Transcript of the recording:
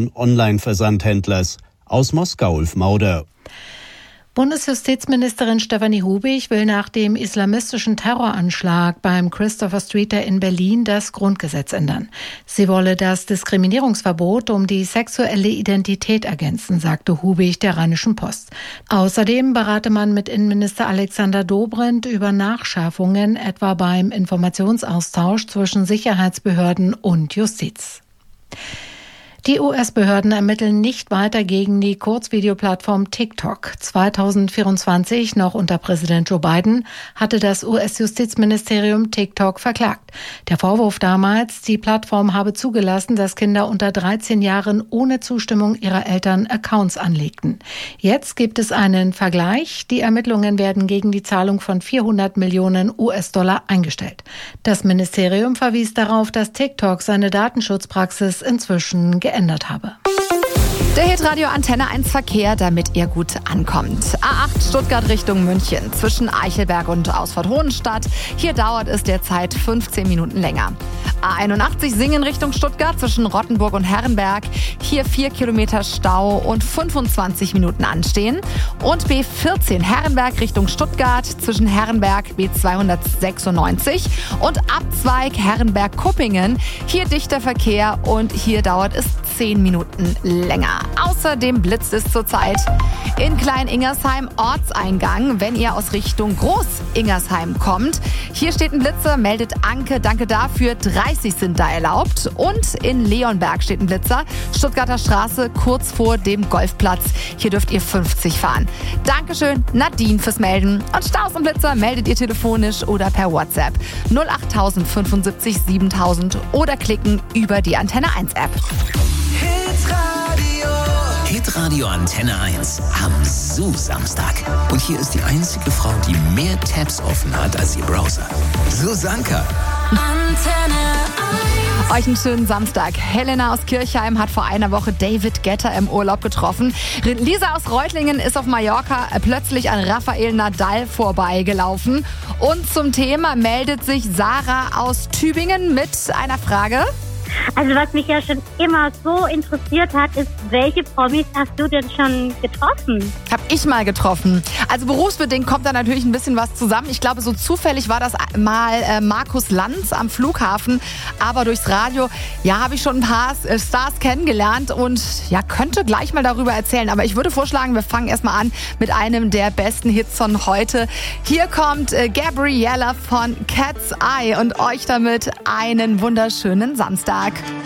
russischen Online-Versandhändlers. Aus Moskau, Ulf Mauder. Bundesjustizministerin Stefanie Hubig will nach dem islamistischen Terroranschlag beim Christopher Streeter in Berlin das Grundgesetz ändern. Sie wolle das Diskriminierungsverbot um die sexuelle Identität ergänzen, sagte Hubig der Rheinischen Post. Außerdem berate man mit Innenminister Alexander Dobrindt über Nachschärfungen, etwa beim Informationsaustausch zwischen Sicherheitsbehörden und Justiz. Die US-Behörden ermitteln nicht weiter gegen die Kurzvideoplattform TikTok. 2024, noch unter Präsident Joe Biden, hatte das US-Justizministerium TikTok verklagt. Der Vorwurf damals, die Plattform habe zugelassen, dass Kinder unter 13 Jahren ohne Zustimmung ihrer Eltern Accounts anlegten. Jetzt gibt es einen Vergleich. Die Ermittlungen werden gegen die Zahlung von 400 Millionen US-Dollar eingestellt. Das Ministerium verwies darauf, dass TikTok seine Datenschutzpraxis inzwischen geändert habe. Der Hitradio Antenne 1 Verkehr, damit ihr gut ankommt. A8 Stuttgart Richtung München zwischen Eichelberg und Ausfahrt Hohenstadt. Hier dauert es derzeit 15 Minuten länger. A81 Singen Richtung Stuttgart zwischen Rottenburg und Herrenberg. Hier 4 Kilometer Stau und 25 Minuten anstehen. Und B14 Herrenberg Richtung Stuttgart zwischen Herrenberg B296 und Abzweig Herrenberg-Kuppingen. Hier dichter Verkehr und hier dauert es 10 Minuten länger. Außerdem blitzt es zurzeit in Klein-Ingersheim Ortseingang, wenn ihr aus Richtung Groß-Ingersheim kommt. Hier steht ein Blitzer, meldet Anke, danke dafür. 30 sind da erlaubt. Und in Leonberg steht ein Blitzer, Stuttgarter Straße, kurz vor dem Golfplatz. Hier dürft ihr 50 fahren. Dankeschön, Nadine, fürs Melden. Und Staus und Blitzer meldet ihr telefonisch oder per WhatsApp 08000 75 7000 oder klicken über die Antenne 1 App. Hitradio Antenne 1 am Samstag. Und hier ist die einzige Frau, die mehr Tabs offen hat als ihr Browser. Susanka. Antenne 1. Euch einen schönen Samstag. Helena aus Kirchheim hat vor einer Woche David Guetta im Urlaub getroffen. Lisa aus Reutlingen ist auf Mallorca plötzlich an Rafael Nadal vorbeigelaufen. Und zum Thema meldet sich Sarah aus Tübingen mit einer Frage. Also was mich ja schon immer so interessiert hat, ist, welche Promis hast du denn schon getroffen? Hab ich mal getroffen. Also berufsbedingt kommt da natürlich ein bisschen was zusammen. Ich glaube, so zufällig war das mal Markus Lanz am Flughafen. Aber durchs Radio, ja, habe ich schon ein paar Stars kennengelernt und ja, könnte gleich mal darüber erzählen. Aber ich würde vorschlagen, wir fangen erstmal an mit einem der besten Hits von heute. Hier kommt Gabriella von Cat's Eye und euch damit einen wunderschönen Samstag.